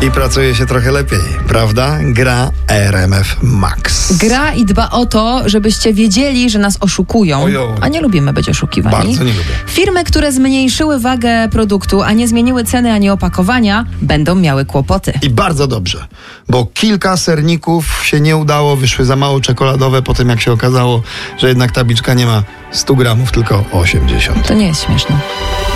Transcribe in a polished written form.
I pracuje się trochę lepiej, prawda? Gra RMF Max. Gra i dba o to, żebyście wiedzieli, że nas oszukują. Ojo. A nie lubimy być oszukiwani. Bardzo nie lubię. Firmy, które zmniejszyły wagę produktu, a nie zmieniły ceny ani opakowania, będą miały kłopoty. I bardzo dobrze, bo kilka serników się nie udało, wyszły za mało czekoladowe po tym, jak się okazało, że jednak tabliczka nie ma 100 gramów, tylko 80. To nie jest śmieszne.